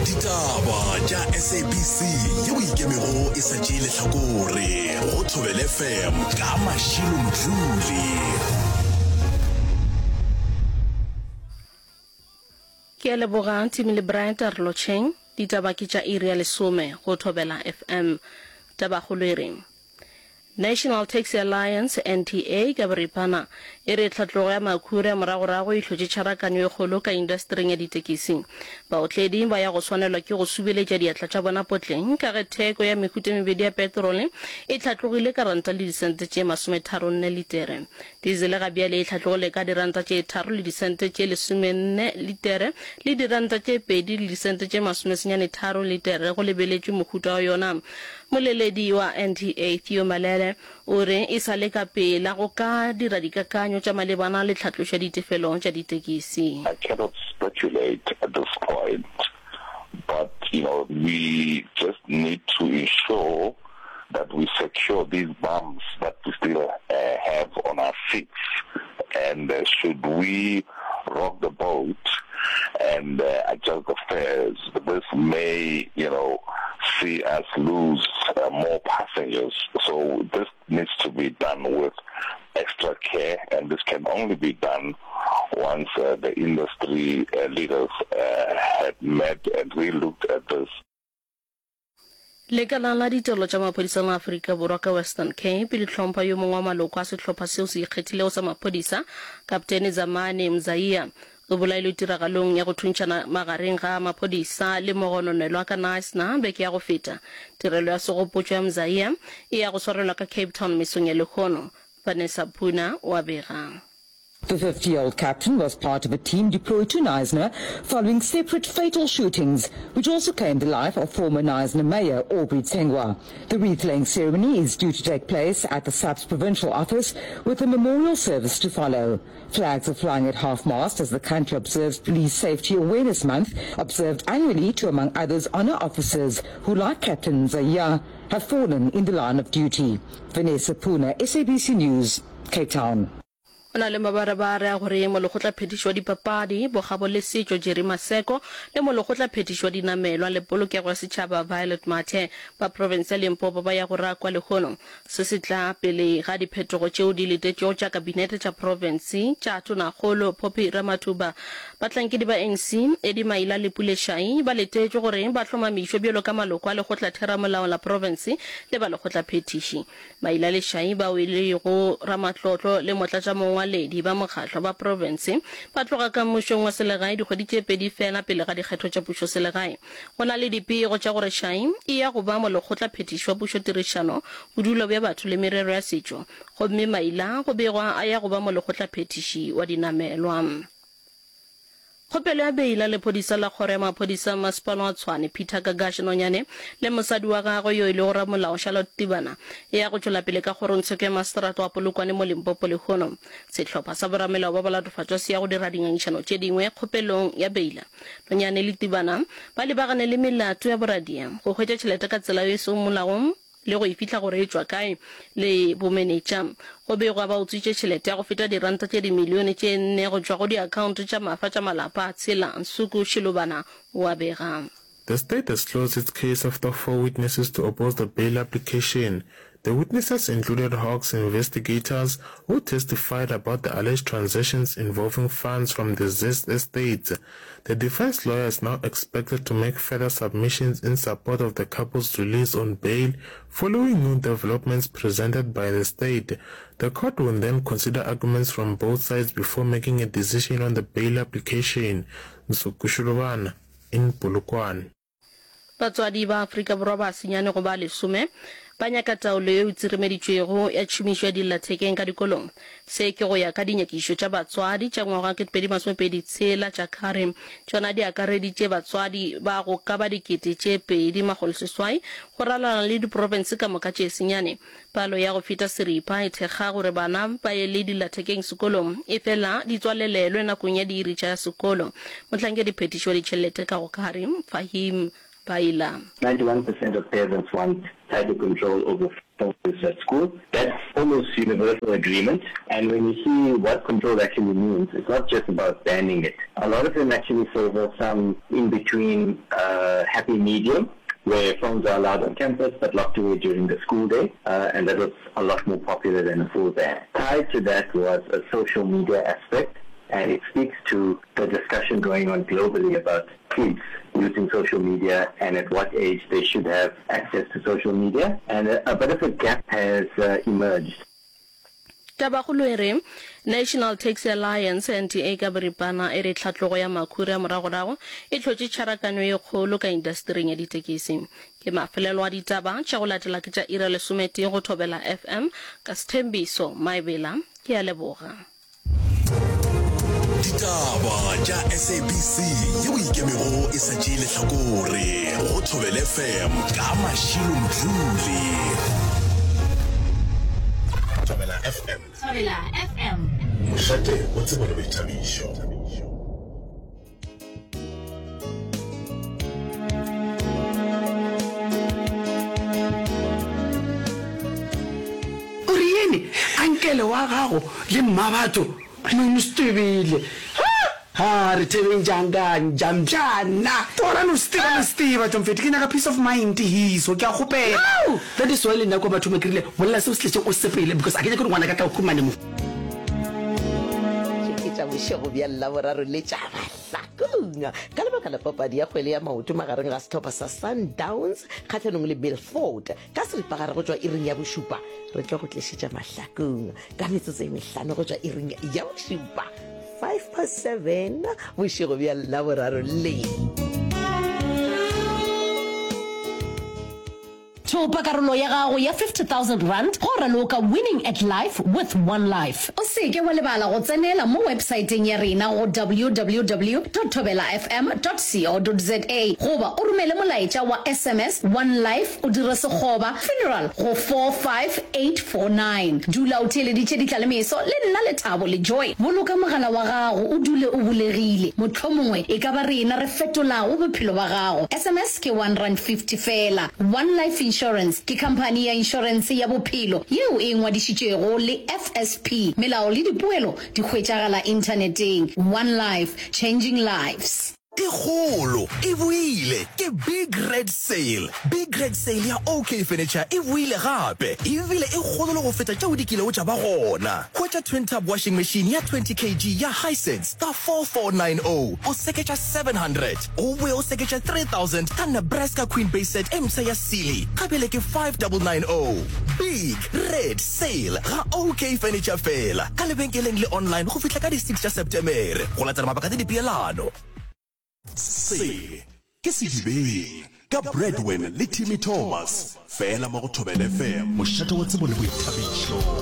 Ditaba tša SABC ye o ikemego e sa tšee lehlakore go Thobela FM ka Mashilo Mdluli. Ke a leboga Timile Bryant Arlocheng, ditaba ke tša iri ya 10 go Thobela FM. Taba kgolo e reng National Taxi Alliance NTA ka boripana e re tlhatlogo ya makhura moragorago e hlotše tšharakanyo e kgolo ka industring ya ditekisi. Baotledi ba ya go swanelwa ke go subeletša diatla tša bona potleng ka ge theko ya mehuta mebedi ya petrole e tlhatlogile ka ranta le disente tše 34 litere. Diesel ga bjale e tlhatlogile ka diranta tše 3 le disente tše 14 litere le diranta tše 2 le disente tše 93 litere go lebeletšwe mohuta wa yona. Moleledi wa NTA Theo Malele o re e sa le ka pela go ka dira dikakanyo tša malebana le tlhatloša ditefelong tša ditekisi. I cannot speculate at this point, but we just need to ensure that we secure these bumps that we still have on our seats, and should we rock the boat and adjust the fares, this may see us lose more passengers. So this needs to be done with extra care, and this can only be done once the industry leaders had met and re-looked at this. Lekala la ditelo tša maphodisa ma Afrika Borwa ka Western Cape le tlhompha yo mongwe wa maloko a sehlopha seo se ikgethilego sa maphodisa Kapteni Zamani Mzaiya o bolaile tiragalong ya go thuntšana magareng ga maphodisa le mogononelwa ka Naisna beke ya go feta. Tirelo ya segopotšo ya Mzaiya e ya go swarelwa ka Cape Town mesong ya Lekgono. Vanessa Puna wa bega. The 50-year-old captain was part of a team deployed to Knysna following separate fatal shootings, which also claimed the life of former Knysna Mayor Aubrey Tsengwa. The wreath-laying ceremony is due to take place at the SAP's provincial office, with a memorial service to follow. Flags are flying at half-mast as the country observes Police Safety Awareness Month, observed annually to, among others, honour officers who, like Captain Zaya, have fallen in the line of duty. Vanessa Puna, SABC News, Cape Town. Ona le mabarabara ya gore molokgotla phetišo wa dipapadi bogabo le setšo Jerry Maseko le molokgotla phetišo wa dinamelwa le polokego ya setšhaba Violet Mathe ba province ya Limpopo ba ya go rakwa lekgono se se tla pele ga diphetogo tšeo di letetšego tša kabinete tša province tša Tonakgolo Poppy Ramathuba. Bahlankedi ba ANC Eddie Maila le Pule Shai ba letetšwe gore ba hlomamišwe bjalo ka maloko a lekgotla theramolao la province le ba lekgotla phetiši. Maila le Shai ba wele go Ramatlotlo le motlatša ledi ba mokgatlo ba province ba tloga ka mmušong wa selegae dikgwedi tše 2 fela pele ga dikgetho tša pušo selegae. Go na le dipego tša gore Shai e ya go ba molokgotla phetišo wa pušo tirišano bodulo bja batho le merero ya setšo gomme Maila go begwa a ya go ba molokgotla phetiši wa dinamelwa. Kgopelo ya beila le phodisa la kgoro ya maphodisa masepala wa Tshwane Peter Gagashi Nonyane le mosadi wa gagwe yo e le go ramolao Charlotte Tibana e ya go tšwela pele ka kgorongtsheko ya masetarato wa Polokwane mo Limpopo Lekgono. Sehlopha sa boramelao ba balatofatšwa se ya go dira dingangišano tše dingwe kgopelong ya beila. Nonyane le Tibana ba lebagane le melato ya boradia go hwetša tšhelete ka tsela yo e seng molaong le go ifitla gore e tšwa kae le bomenetša go begwa ba utswitše tšhelete ya go feta diranta tše dimilione tše 4 go tšwa go diakhaonto tša mafa tša malapa a tshela Nsuku Shilobana wa bega. The state has closed its case after 4 witnesses to oppose the bail application. The witnesses included Hawks investigators who testified about the alleged transactions involving funds from the Zest estates. The defense lawyer is now expected to make further submissions in support of the couple's release on bail following new developments presented by the state. The court will then consider arguments from both sides before making a decision on the bail application. Nsukushurubana in Polokwane. Batswadi ba Afrika Borwa ba senyane go ba lesome ba nyaka taolo e tsiremeditšwego ya tšhomišo ya dillathekeng ka dikolong. Se ke go ya ka dinyakišo tša batswadi tša ngwaga ke 2026 tša Karen tšona di akareditše batswadi ba go ka ba dikete tše 2.8 go ralana le diprovince ka moka tše senyane. Palo ya go feta seripa e thekga gore bana ba ye le dillathekeng sekolong e fela di tswalelelwe nakong ya diiri tša sekolo. Mohlankedi phetišo wa ditšhelete ka go Karen Fahim Baila. 91% of parents want tighter control over phones at school. That's almost universal agreement. And when you see what control actually means, it's not just about banning it. A lot of them actually favor some in-between happy medium, where phones are allowed on campus but locked away during the school day, and that was a lot more popular than a full ban. Tied to that was a social media aspect, and it speaks to the discussion going on globally about kids using social media and at what age they should have access to social media, and a bit of a gap has emerged. Tabakuluere National Taxi Alliance NTA ka boripana e re tlhatlogo ya makhura moragorago e tlhotse tšharakano e kgolo ka industering ya ditekisi ke mafelelo a ditaba tša go latela ke tša ira lesomete go thobela FM ka Sthembiso Maibela ke a leboga. Ditaba tša SABC ye o ikemego e sa tšeile hlakore go thobela FM ka Mashilo Mdluli. Thobela FM. Thobela FM. Mošate o tsebo le boithabišo. Urieni ankele wa gago le mmabatho no stebile. Re tebeng jamjana tora no Steve Tomfeti ke na peace of mind hiso ke a gopela. That is why le nna go batho mekrile bolla se o sletse o sepele because a ke ke ngwana ka ka khumane mo. Ke tsa bošego bja laboraro le tša bahlakunga ka lebaka la papadi ya kgwele ya maoto magareng ga setlhopha sa Sundowns kgatlhanong le Belfort ka seripagare go tšwa iring ya bošupa re tlo go tlišetša mahlakunga ka metsotso e mehlano go tšwa iring ya bošupa 5/7 bošego bja laboraro le Topa karolo ya gago ya 50,000 rand go raloka winning at life with One Life. O seke wa lebala go tsenela mo websaeteng ya rena go www.thobelafm.co.za goba o romele molaetša wa SMS One Life o dire sekgoba funeral go 45849. Dula o theeleditše ditlalemeso le nna le Thabo le Joy. Boloka mogala wa gago o dule o bulegile. Mohlomongwe e ka ba rena re fetolago bophelo ba gago. SMS ke R150 fela. One Life Insurance ke company ya insurance ya bophelo yeo e ngwadišitšego le FSP. Melao le dipoelo di hwetšagala interneteng. One Life, changing lives. Ikgolo e buile ke Big Red Sale. Big Red Sale ya OK Furniture e buile gape e bile e kgolo go feta tšeo dikilego tša ba gona. Hwetša twin tub washing machine ya 20 kg ya Hisense ka 4490 o seketša 700 o boe o seketša 3000 ka Nebraska Queen Base Set emsa ya Sealy ka bele ke 5990. Big Red Sale ga OK Furniture fela ka lebenkeleng le online go fihla ka di 6 tša September go latela mabaka tse dipeelano. Se ke sedibeng ka Breadwin le Timmy Thomas fela mo go Thobela FM mošate wa tsebo le boithabišo.